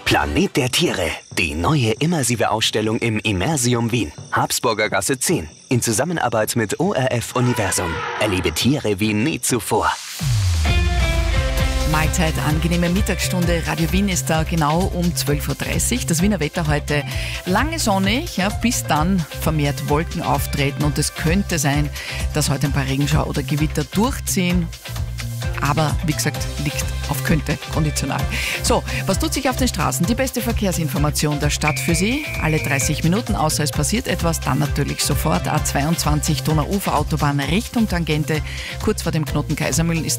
Planet der Tiere, die neue immersive Ausstellung im Immersium Wien, Habsburger Gasse 10, in Zusammenarbeit mit ORF Universum. Erlebe Tiere wie nie zuvor. Mahlzeit, angenehme Mittagsstunde. Radio Wien ist da genau um 12.30 Uhr. Das Wiener Wetter heute lange sonnig, ja, bis dann vermehrt Wolken auftreten und es könnte sein, dass heute ein paar Regenschauer oder Gewitter durchziehen. Aber wie gesagt, liegt auf könnte, konditional. So, was tut sich auf den Straßen? Die beste Verkehrsinformation der Stadt für Sie. Alle 30 Minuten, außer es passiert etwas, dann natürlich sofort. A22 Donauufer Autobahn Richtung Tangente. Kurz vor dem Knoten Kaisermühlen ist